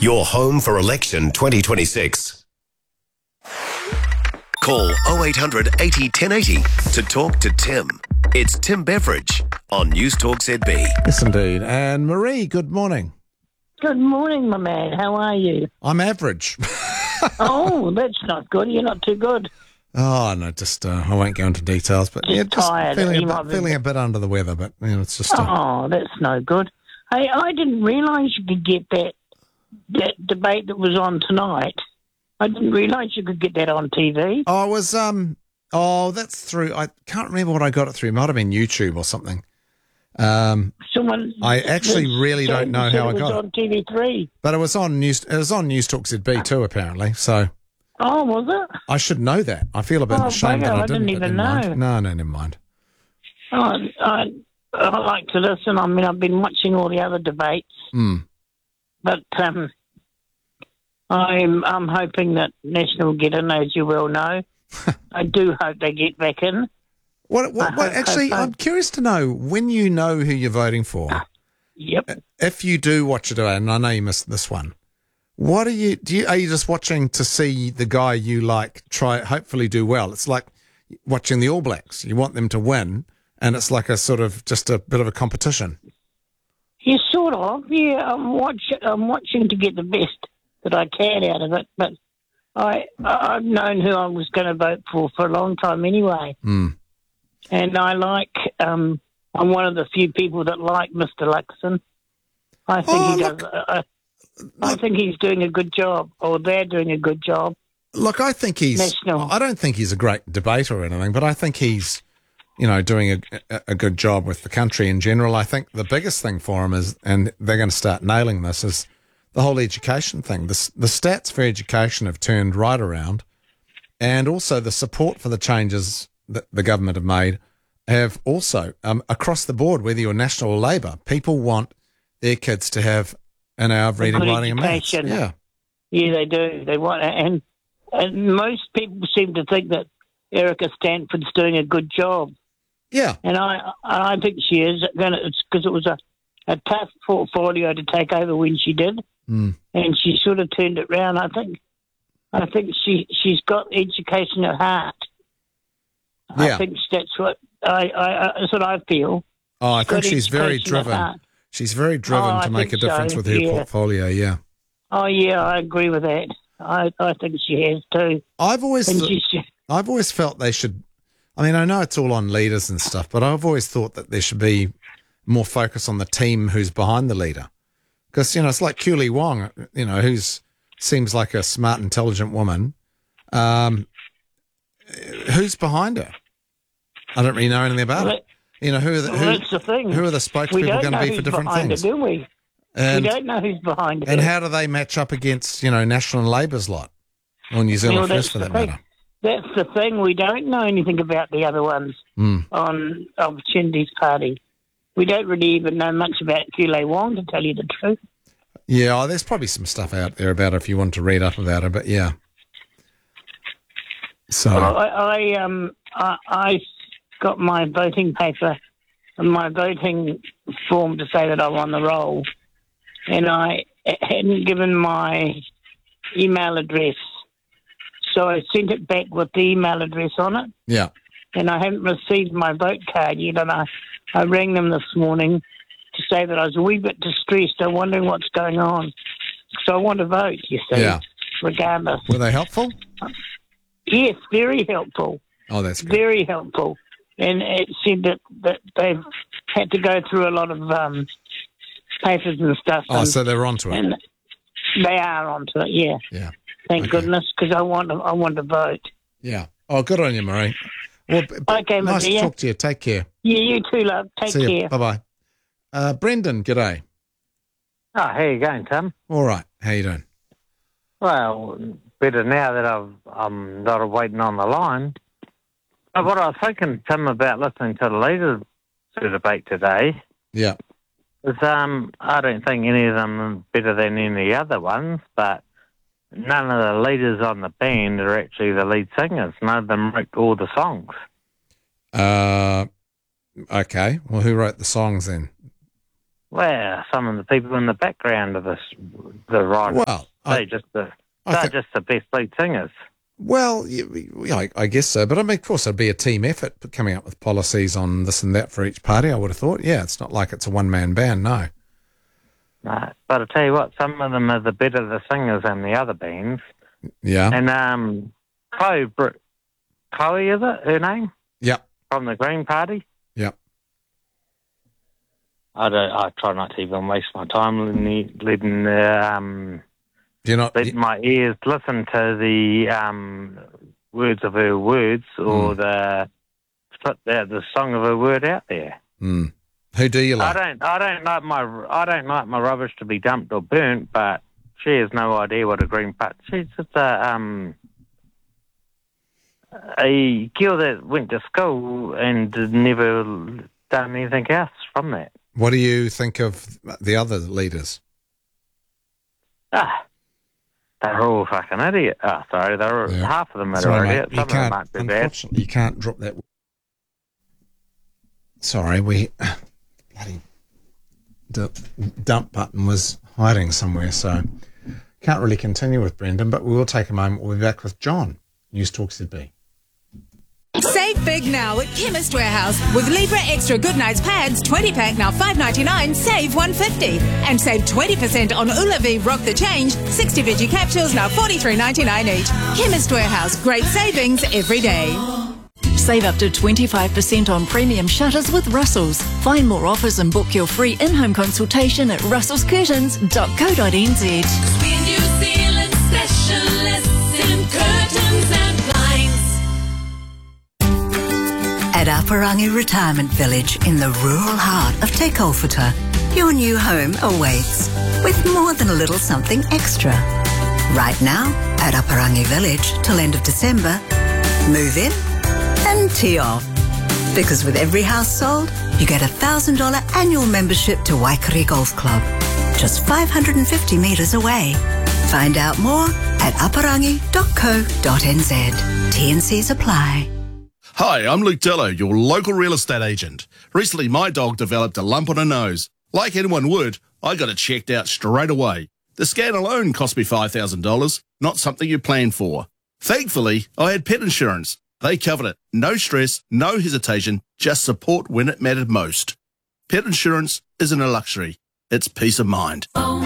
Your home for election 2026. Call 0800 80 1080 to talk to Tim. It's Tim Beveridge on News Talk ZB. Yes, indeed. And Marie, good morning. Good morning, my man. How are you? I'm average. Oh, that's not good. You're not too good. Oh, no, just I won't go into details, but Just tired. feeling a bit under the weather, but it's just. Oh, that's no good. Hey, I didn't realise you could get that debate that was on tonight. I didn't realise you could get that on TV. Oh, it was that's through. I can't remember what I got it through. It might have been YouTube or something. I actually really don't know how I got it. It was on TV3, but it was on News. It was on News Talk ZB too, apparently. So. Oh, was it? I should know that. I feel a bit ashamed that I didn't even know. know. No, never mind. Oh, I like to listen. I mean, I've been watching all the other debates, but I'm hoping that National will get in, as you well know. I do hope they get back in. I'm curious to know, when you know who you're voting for. Yep. If you do watch it, and I know you missed this one. Are you just watching to see the guy you like hopefully do well? It's like watching the All Blacks. You want them to win, and it's like a sort of just a bit of a competition. Yeah, sort of. Yeah, I'm watching to get the best that I can out of it. But I've known who I was going to vote for a long time anyway. And I like. I'm one of the few people that like Mr. Luxon. I think he does. I think he's doing a good job, or they're doing a good job. Look, I think I don't think he's a great debater or anything, but I think he's, doing a good job with the country in general. I think the biggest thing for him is, and they're going to start nailing this, is the whole education thing. The stats for education have turned right around, and also the support for the changes that the government have made have also, across the board, whether you're National or Labor, people want their kids to have an hour of reading, writing and maths. Yeah, they do. They want, and most people seem to think that Erica Stanford's doing a good job. Yeah, and I think she is. It's because it was a tough portfolio to take over when she did, and she sort of turned it round. I think she's got education at heart. Yeah. I think that's what that's what I feel. Oh, I think she's very driven. She's very driven to make a difference with her portfolio, yeah. Oh, yeah, I agree with that. I think she has too. I've always felt they should, I know it's all on leaders and stuff, but I've always thought that there should be more focus on the team who's behind the leader. Because, it's like Keely Wong, who's seems like a smart, intelligent woman. Who's behind her? I don't really know anything about it. That's the thing. Who are the spokespeople going to be for different things? Do we? We don't know who's behind it. And how do they match up against, National and Labour's lot? Or New Zealand First, for that matter. That's the thing. We don't know anything about the other ones of Chindi's party. We don't really even know much about Keely Wong, to tell you the truth. Yeah, there's probably some stuff out there about her if you want to read up about her, but yeah. So I got my voting paper and my voting form to say that I'm on the roll, and I hadn't given my email address, so I sent it back with the email address on it. Yeah. And I haven't received my vote card yet, and I rang them this morning to say that I was a wee bit distressed. I'm wondering what's going on. So I want to vote, you see, regardless. Were they helpful? Yes, very helpful. Oh, that's good. Very helpful. And it said that they've had to go through a lot of papers and stuff. Oh, so they're onto it. And they are onto it, yeah. Yeah. Thank goodness, because I want to vote. Yeah. Oh, good on you, Marie. Well, okay, nice to talk to you. Take care. Yeah, you too, love. Take care. Bye-bye. Brendan, g'day. Oh, how you going, Tim? All right. How you doing? Well, better now that I'm not waiting on the line. But what I was thinking, Tim, about listening to the leaders debate today, is I don't think any of them are better than any other ones, but none of the leaders on the band are actually the lead singers. None of them wrote all the songs. Okay. Well, who wrote the songs then? Well, some of the people in the background of the writers, well, they're just the best lead singers. Well, I guess so. But I mean, of course, it'd be a team effort coming up with policies on this and that for each party, I would have thought. Yeah, it's not like it's a one-man band, no. No, but I tell you what, some of them are the better the singers than the other bands. Yeah. And Chloe, is it her name? Yep. From the Green Party. Yep. I try not to even waste my time letting my ears listen to the words of her words or the song of her word out there. Mm. Who do you like? I don't like my rubbish to be dumped or burnt, but she has no idea what a Green Party. She's just a girl that went to school and never done anything else from that. What do you think of the other leaders? They're all fucking idiots. Half of them are idiots. Some of them aren't too bad. Unfortunately, you can't drop that. Sorry, bloody dump button was hiding somewhere, so can't really continue with Brendan, but we will take a moment. We'll be back with John, News Talk ZB. Save big now at Chemist Warehouse with Libra Extra Goodnights pads, 20-pack now $5.99, save $1.50. And save 20% on Ulavi Rock the Change, 60 veggie capsules now $43.99 each. Chemist Warehouse, great savings every day. Save up to 25% on premium shutters with Russell's. Find more offers and book your free in-home consultation at russellscurtains.co.nz. We're New Zealand specialists in curtains and blinds. At Aparangi Retirement Village in the rural heart of Te Kauwhata, your new home awaits with more than a little something extra. Right now at Aparangi Village till end of December, move in and tee off. Because with every house sold, you get a $1,000 annual membership to Waikari Golf Club, just 550 metres away. Find out more at aparangi.co.nz. T&Cs apply. Hi, I'm Luke Dillo, your local real estate agent. Recently, my dog developed a lump on her nose. Like anyone would, I got it checked out straight away. The scan alone cost me $5,000, not something you plan for. Thankfully, I had pet insurance. They covered it. No stress, no hesitation, just support when it mattered most. Pet insurance isn't a luxury. It's peace of mind.